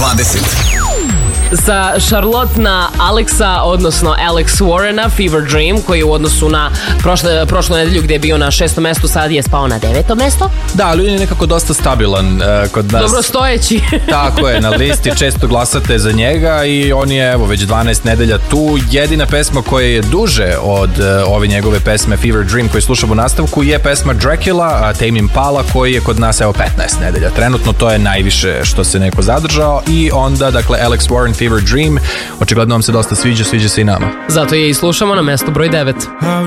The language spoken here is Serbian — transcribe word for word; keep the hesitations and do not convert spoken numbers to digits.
dvadeset. Sa Charlotte na Alexa, odnosno Alex Warrena, Fever Dream, koji u odnosu na prošle, prošlu nedelju gde je bio na šestom mestu, sad je spao na deveto mesto. Da, ali on je nekako dosta stabilan uh, kod nas. Dobro stojeći. Tako je, na listi često glasate za njega i on je evo već dvanaest nedelja tu. Jedina pesma koja je duže od uh, ove njegove pesme Fever Dream koju slušamo u nastavku je pesma Dracula, uh, Tame Impala, koji je kod nas evo petnaest nedelja. Trenutno to je najviše što se neko zadržao i onda, dakle, Alex Warren, Fever Dream, očigledno vam se dosta sviđa, sviđa se i nama. Zato je i slušamo na mestu broj devet.